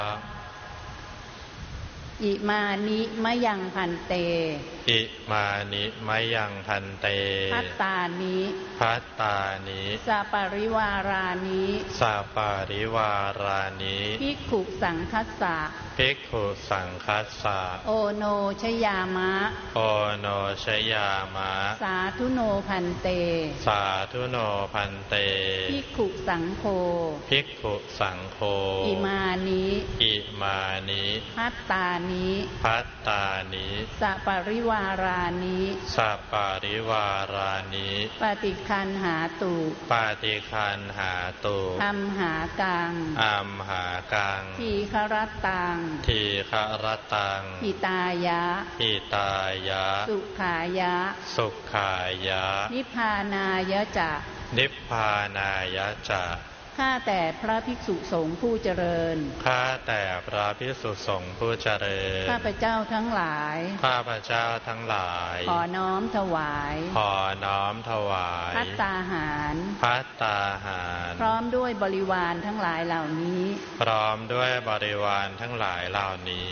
อิมานิมะยังพันเตอิมานิมะยังพันเตพัตตานิพัตตานิสัปริวารานิสัปริวารานิภิกขุสังคัสสะภิกขุสังคัสสะโอโนชยามะโอโนชยามะสาธุโนพันเตสาธุโนพันเตภิกขุสังโฆภิกขุสังโฆอิมานิอิมานิพัตตานิพัตตานิสัปริวารานิสัปริวารานิปฏิคันหาตุปฏิคันหาตุอัมหากังอัมหากังทีฆรัตตังทีฆรตังหิตายะหิตายะสุขายะสุขายะนิพพานายะจะนิพพานายะจะข้าแต่พระภิกษุสงฆ์ผู้เจริญข้าแต่พระภิกษุสงฆ์ผู้เจริญข้าพเจ้าทั้งหลายข้าพเจ้าทั้งหลายขอน้อมถวายขอน้อมถวายภัตตาหารภัตตาหารพร้อมด้วยบริวารทั้งหลายเหล่านี้พร้อมด้วยบริวารทั้งหลายเหล่านี้